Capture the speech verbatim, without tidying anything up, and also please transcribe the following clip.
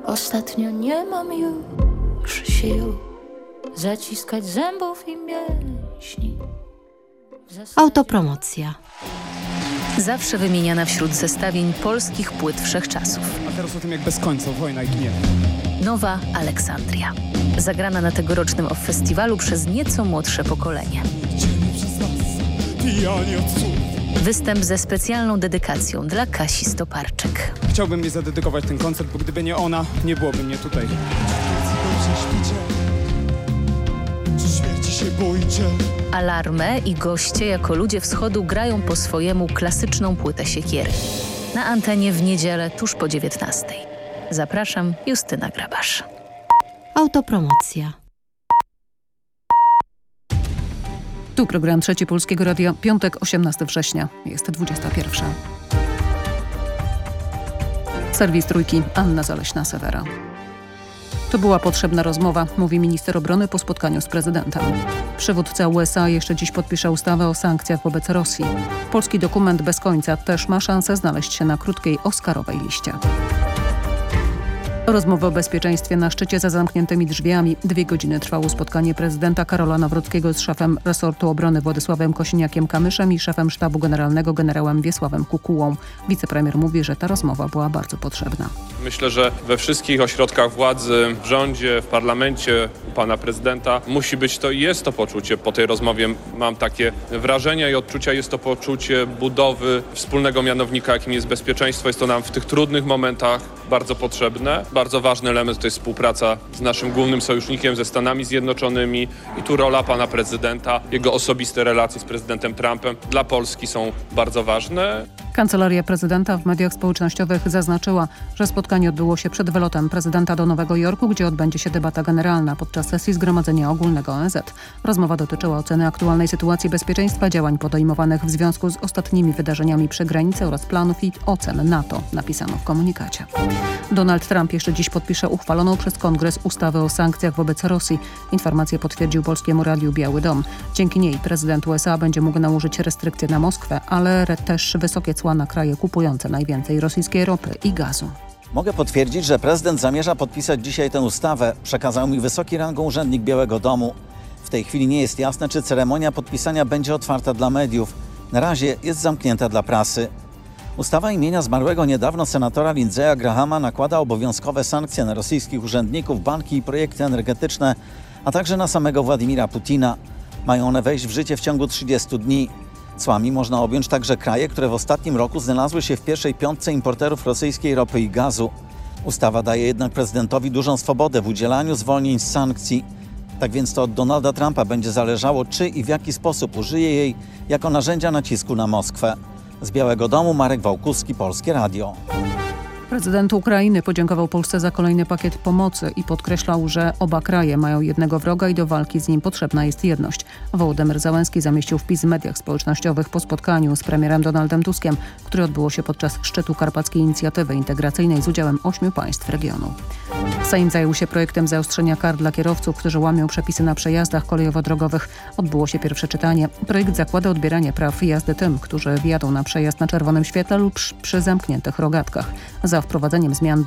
Ostatnio nie mam już sił zaciskać zębów i mięśni. Autopromocja. Zawsze wymieniana wśród zestawień polskich płyt wszechczasów. A teraz o tym jak bez końca, wojna i gniew. Nowa Aleksandria. Zagrana na tegorocznym off festiwalu przez nieco młodsze pokolenie. Idziemy przez las, pijani od słów. Występ ze specjalną dedykacją dla Kasi Stoparczyk. Chciałbym jej zadedykować ten koncert, bo gdyby nie ona, nie byłoby mnie tutaj. Dobrze śpicie, czy śmierci się boicie? Alarmę i goście jako ludzie wschodu grają po swojemu klasyczną płytę Siekiery. Na antenie w niedzielę tuż po dziewiętnastej. Zapraszam, Justyna Grabasz. Autopromocja. Tu program Trzeci Polskiego Radia, piątek, osiemnastego września. Jest dwudziesta pierwsza. Serwis Trójki, Anna Zaleśna-Sewera. To była potrzebna rozmowa, mówi minister obrony po spotkaniu z prezydentem. Przywódca U S A jeszcze dziś podpisze ustawę o sankcjach wobec Rosji. Polski dokument bez końca też ma szansę znaleźć się na krótkiej oscarowej liście. Rozmowy o bezpieczeństwie na szczycie za zamkniętymi drzwiami. Dwie godziny trwało spotkanie prezydenta Karola Nawrockiego z szefem resortu obrony Władysławem Kosiniakiem-Kamyszem i szefem sztabu generalnego generałem Wiesławem Kukułą. Wicepremier mówi, że ta rozmowa była bardzo potrzebna. Myślę, że we wszystkich ośrodkach władzy, w rządzie, w parlamencie, u pana prezydenta musi być to i jest to poczucie. Po tej rozmowie mam takie wrażenia i odczucia, jest to poczucie budowy wspólnego mianownika, jakim jest bezpieczeństwo. Jest to nam w tych trudnych momentach bardzo potrzebne. Bardzo ważny element to jest współpraca z naszym głównym sojusznikiem, ze Stanami Zjednoczonymi i tu rola pana prezydenta, jego osobiste relacje z prezydentem Trumpem dla Polski są bardzo ważne. Kancelaria prezydenta w mediach społecznościowych zaznaczyła, że spotkanie odbyło się przed wylotem prezydenta do Nowego Jorku, gdzie odbędzie się debata generalna podczas sesji Zgromadzenia Ogólnego O N Z. Rozmowa dotyczyła oceny aktualnej sytuacji bezpieczeństwa, działań podejmowanych w związku z ostatnimi wydarzeniami przy granicy oraz planów i ocen NATO, napisano w komunikacie. Donald Trump jeszcze dziś podpisze uchwaloną przez Kongres ustawę o sankcjach wobec Rosji. Informację potwierdził Polskiemu Radiu Biały Dom. Dzięki niej prezydent U S A będzie mógł nałożyć restrykcje na Moskwę, ale też wysokie cła na kraje kupujące najwięcej rosyjskiej ropy i gazu. Mogę potwierdzić, że prezydent zamierza podpisać dzisiaj tę ustawę, przekazał mi wysoki rangą urzędnik Białego Domu. W tej chwili nie jest jasne, czy ceremonia podpisania będzie otwarta dla mediów. Na razie jest zamknięta dla prasy. Ustawa imienia zmarłego niedawno senatora Lindsey'a Grahama nakłada obowiązkowe sankcje na rosyjskich urzędników, banki i projekty energetyczne, a także na samego Władimira Putina. Mają one wejść w życie w ciągu trzydziestu dni. Cłami można objąć także kraje, które w ostatnim roku znalazły się w pierwszej piątce importerów rosyjskiej ropy i gazu. Ustawa daje jednak prezydentowi dużą swobodę w udzielaniu zwolnień z sankcji. Tak więc to od Donalda Trumpa będzie zależało, czy i w jaki sposób użyje jej jako narzędzia nacisku na Moskwę. Z Białego Domu Marek Wałkuski, Polskie Radio. Prezydent Ukrainy podziękował Polsce za kolejny pakiet pomocy i podkreślał, że oba kraje mają jednego wroga i do walki z nim potrzebna jest jedność. Wołodymyr Zełenski zamieścił wpis w mediach społecznościowych po spotkaniu z premierem Donaldem Tuskiem, które odbyło się podczas szczytu Karpackiej Inicjatywy Integracyjnej z udziałem ośmiu państw regionu. Sejm zajął się projektem zaostrzenia kar dla kierowców, którzy łamią przepisy na przejazdach kolejowo-drogowych. Odbyło się pierwsze czytanie. Projekt zakłada odbieranie praw jazdy tym, którzy wjadą na przejazd na czerwonym świetle lub przy zamkniętych rogatkach. Za wprowadzeniem zmian